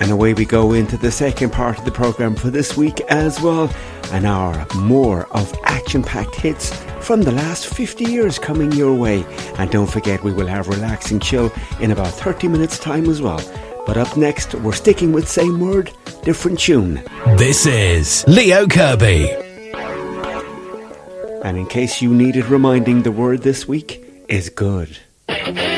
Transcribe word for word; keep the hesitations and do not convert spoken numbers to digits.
And away we go into the second part of the programme for this week as well. An hour more of action-packed hits from the last fifty years coming your way. And don't forget, we will have Relaxing Chill in about thirty minutes time as well. But up next, we're sticking with same word, different tune. This is Leo Kirby. And in case you needed reminding, the word this week is good.